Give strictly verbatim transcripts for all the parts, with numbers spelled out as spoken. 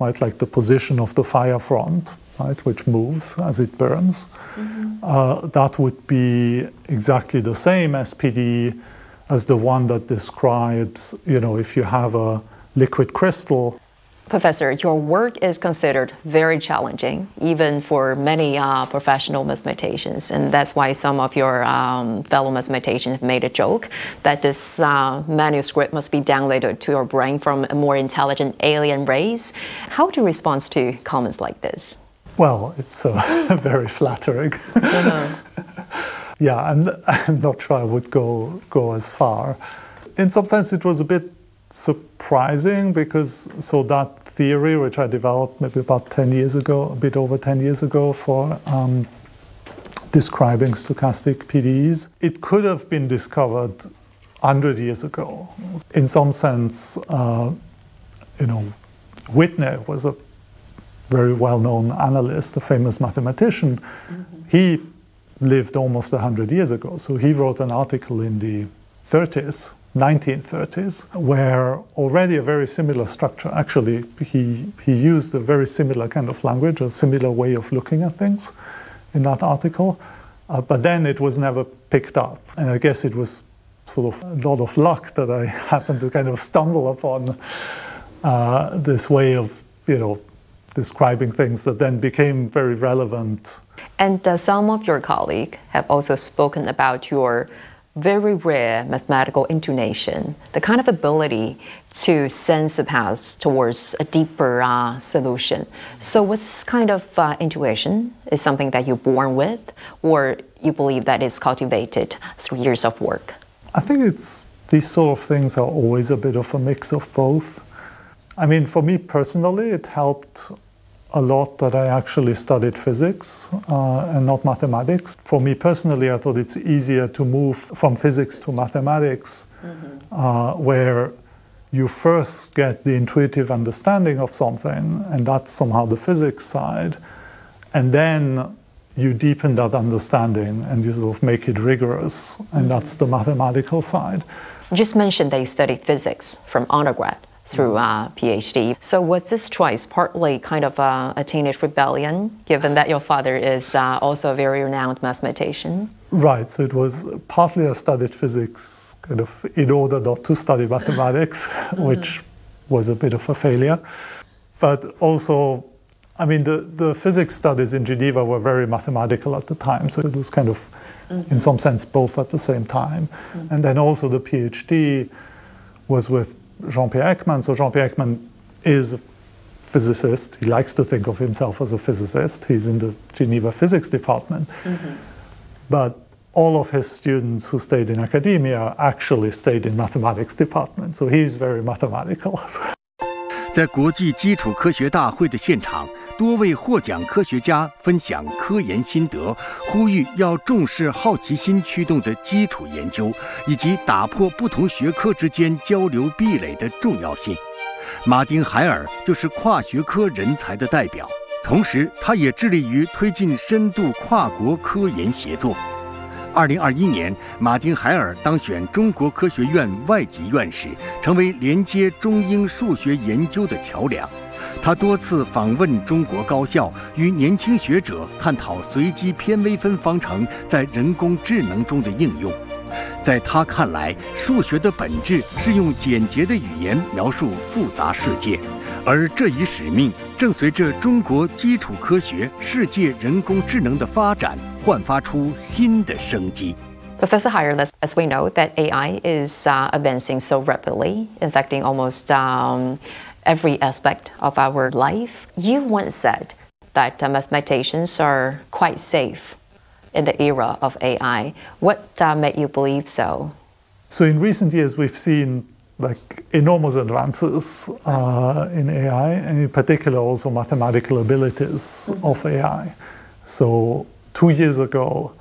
right, like the position of the fire front, right, which moves as it burns. Mm-hmm. uh, that would be exactly the same S P D as the one that describes, you know, if you have a liquid crystal. Professor, your work is considered very challenging, even for many uh, professional mathematicians, and that's why some of your um, fellow mathematicians have made a joke that this uh, manuscript must be downloaded to your brain from a more intelligent alien race. How do you respond to comments like this? Well, it's uh, very flattering. Uh-huh. Yeah, I'm, I'm not sure I would go, go as far. In some sense, it was a bit surprising because so that theory, which I developed maybe about ten years ago, a bit over ten years ago for um, describing stochastic P D Es, it could have been discovered one hundred years ago. In some sense, uh, you know, Whitney was a very well-known analyst, a famous mathematician. Mm-hmm. He lived almost one hundred years ago, so he wrote an article in the thirties, nineteen thirties, where already a very similar structure, actually he, he used a very similar kind of language, a similar way of looking at things in that article, uh, but then it was never picked up. And I guess it was sort of a lot of luck that I happened to kind of stumble upon uh, this way of, you know, describing things that then became very relevant. And uh, some of your colleagues have also spoken about your very rare mathematical intonation, the kind of ability to sense a path towards a deeper uh, solution. So what's this kind of uh, intuition? Is something that you're born with, or you believe that is cultivated through years of work? I think it's these sort of things are always a bit of a mix of both. I mean, for me personally, it helped a lot that I actually studied physics uh, and not mathematics. For me personally, I thought it's easier to move from physics to mathematics, mm-hmm. uh, where you first get the intuitive understanding of something, and that's somehow the physics side, and then you deepen that understanding and you sort of make it rigorous, and mm-hmm. that's the mathematical side. You just mentioned that you studied physics from undergrad through uh, PhD. So was this choice partly kind of a, a teenage rebellion, given that your father is uh, also a very renowned mathematician? Right, so it was partly I studied physics kind of in order not to study mathematics, mm-hmm. which was a bit of a failure. But also, I mean, the, the physics studies in Geneva were very mathematical at the time, so it was kind of, mm-hmm. in some sense, both at the same time. Mm-hmm. And then also the PhD was with Jean-Pierre Ekman. So Jean-Pierre Ekman is a physicist. He likes to think of himself as a physicist. He's in the Geneva physics department. Mm-hmm. But all of his students who stayed in academia actually stayed in mathematics department. So he's very mathematical. 在国际基础科学大会的现场，多位获奖科学家分享科研心得，呼吁要重视好奇心驱动的基础研究，以及打破不同学科之间交流壁垒的重要性。马丁·海尔就是跨学科人才的代表，同时他也致力于推进深度跨国科研协作。二零二一年，马丁·海尔当选中国科学院外籍院士，成为连接中英数学研究的桥梁。他多次访问中国高校，与年轻学者探讨随机偏微分方程在人工智能中的应用。在他看来，数学的本质是用简洁的语言描述复杂世界，而这一使命正随着中国基础科学、世界人工智能的发展，焕发出新的生机。 Professor Heier, as we know that A I is uh, advancing so rapidly, affecting almost um, every aspect of our life. You once said that uh, mathematicians are quite safe in the era of A I. What uh, made you believe so? So in recent years, we've seen like enormous advances uh, in A I, and in particular also mathematical abilities mm-hmm. of A I. So two years ago,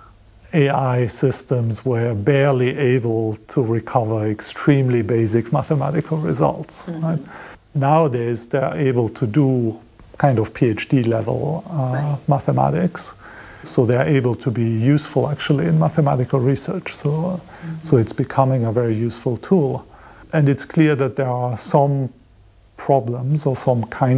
A I systems were barely able to recover extremely basic mathematical results. Mm-hmm. Right? Nowadays, they're able to do kind of PhD level uh, right. mathematics. So they're able to be useful actually in mathematical research. So, mm-hmm. so it's becoming a very useful tool. And it's clear that there are some problems or some kind